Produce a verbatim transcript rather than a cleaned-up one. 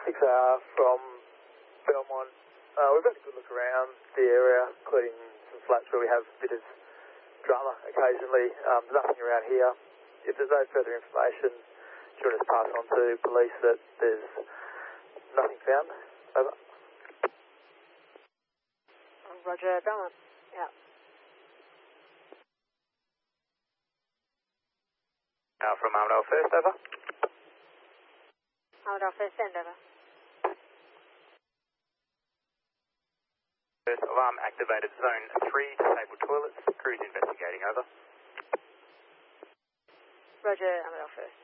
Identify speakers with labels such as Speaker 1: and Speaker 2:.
Speaker 1: six R from Belmont. Uh, we've had a good look around the area, including some flats where we have a bit of drama occasionally. Um, nothing around here. If there's no further information, do you want us to pass on to police that there's nothing found? Over.
Speaker 2: Roger, Belmont. Yeah.
Speaker 3: Uh, from Armadale First, over.
Speaker 2: Armadale First, send over.
Speaker 3: First alarm activated, zone three, disabled toilets, crews investigating, over.
Speaker 2: Roger, Armadale First.